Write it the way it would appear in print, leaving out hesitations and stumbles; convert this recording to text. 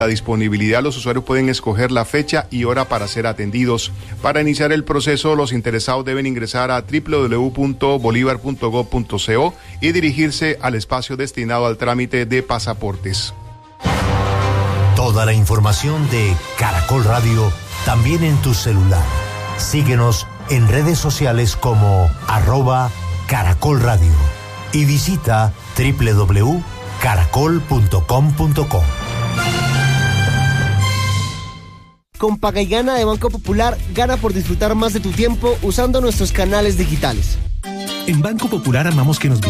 La disponibilidad, los usuarios pueden escoger la fecha y hora para ser atendidos. Para iniciar el proceso, los interesados deben ingresar a www.bolivar.gov.co y dirigirse al espacio destinado al trámite de pasaportes. Toda la información de Caracol Radio también en tu celular. Síguenos en redes sociales como @Caracol Radio y visita www.caracol.com.co. Con Paga y Gana de Banco Popular, gana por disfrutar más de tu tiempo usando nuestros canales digitales. En Banco Popular amamos que nos